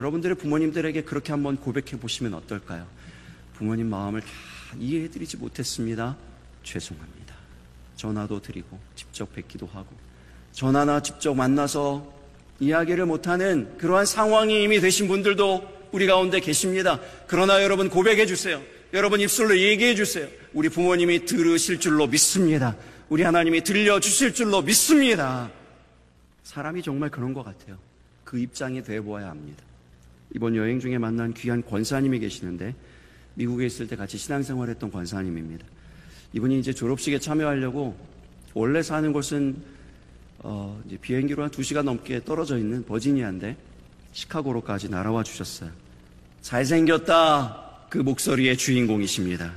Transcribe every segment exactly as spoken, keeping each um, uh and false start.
여러분들의 부모님들에게 그렇게 한번 고백해 보시면 어떨까요? 부모님 마음을 다 이해해드리지 못했습니다. 죄송합니다. 전화도 드리고 직접 뵙기도 하고 전화나 직접 만나서 이야기를 못하는 그러한 상황이 이미 되신 분들도 우리 가운데 계십니다. 그러나 여러분 고백해 주세요. 여러분 입술로 얘기해 주세요. 우리 부모님이 들으실 줄로 믿습니다. 우리 하나님이 들려주실 줄로 믿습니다. 사람이 정말 그런 것 같아요. 그 입장이 돼보아야 합니다. 이번 여행 중에 만난 귀한 권사님이 계시는데 미국에 있을 때 같이 신앙생활했던 권사님입니다. 이분이 이제 졸업식에 참여하려고 원래 사는 곳은 어, 이제 비행기로 한 두 시간 넘게 떨어져 있는 버지니아인데 시카고로까지 날아와 주셨어요. 잘생겼다, 그 목소리의 주인공이십니다.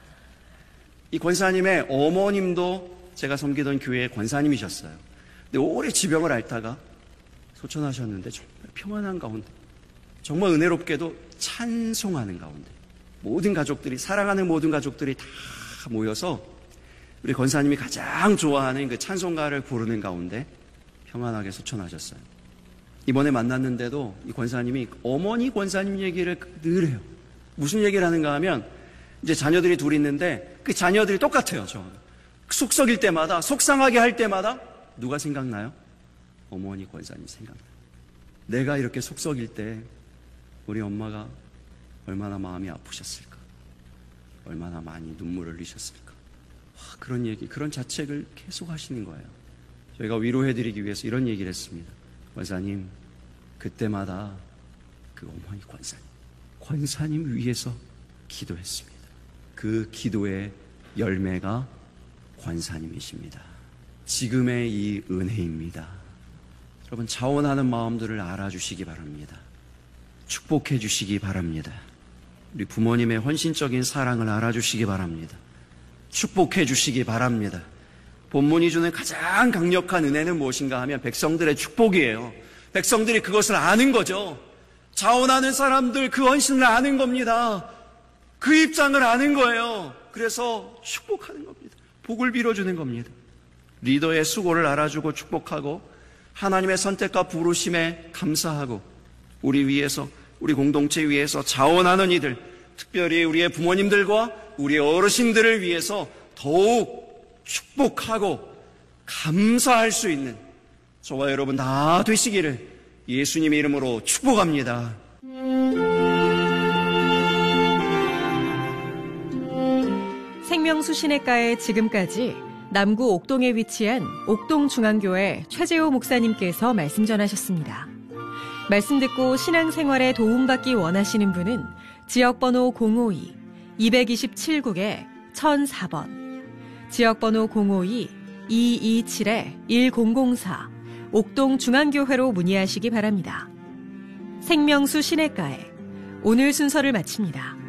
이 권사님의 어머님도 제가 섬기던 교회의 권사님이셨어요. 근데 오래 지병을 앓다가 소천하셨는데 정말 평안한 가운데, 정말 은혜롭게도 찬송하는 가운데, 모든 가족들이, 사랑하는 모든 가족들이 다 모여서 우리 권사님이 가장 좋아하는 그 찬송가를 부르는 가운데 평안하게 소천하셨어요. 이번에 만났는데도 이 권사님이 어머니 권사님 얘기를 늘 해요. 무슨 얘기를 하는가 하면 이제 자녀들이 둘 있는데 그 자녀들이 똑같아요. 저 속 썩일 때마다, 속상하게 할 때마다 누가 생각나요? 어머니 권사님 생각나요. 내가 이렇게 속 썩일 때 우리 엄마가 얼마나 마음이 아프셨을까, 얼마나 많이 눈물을 흘리셨을까. 와, 그런 얘기, 그런 자책을 계속 하시는 거예요. 저희가 위로해드리기 위해서 이런 얘기를 했습니다. 권사님, 그때마다 그 어머니 권사님, 권사님 위해서 기도했습니다. 그 기도의 열매가 권사님이십니다. 지금의 이 은혜입니다. 여러분, 자원하는 마음들을 알아주시기 바랍니다. 축복해 주시기 바랍니다. 우리 부모님의 헌신적인 사랑을 알아주시기 바랍니다. 축복해 주시기 바랍니다. 본문이 주는 가장 강력한 은혜는 무엇인가 하면 백성들의 축복이에요. 백성들이 그것을 아는 거죠. 자원하는 사람들 그 헌신을 아는 겁니다. 그 입장을 아는 거예요. 그래서 축복하는 겁니다. 복을 빌어주는 겁니다. 리더의 수고를 알아주고 축복하고 하나님의 선택과 부르심에 감사하고 우리 위해서, 우리 공동체 위해서 자원하는 이들, 특별히 우리의 부모님들과 우리의 어르신들을 위해서 더욱 축복하고 감사할 수 있는 저와 여러분 다 되시기를 예수님의 이름으로 축복합니다. 생명수 시내가에 지금까지 남구 옥동에 위치한 옥동중앙교회 최재호 목사님께서 말씀 전하셨습니다. 말씀 듣고 신앙생활에 도움받기 원하시는 분은 지역번호 공오이 이이칠 국에 천사 번, 지역번호 공오이 이이칠 일공공사 옥동중앙교회로 문의하시기 바랍니다. 생명수 시내가에 오늘 순서를 마칩니다.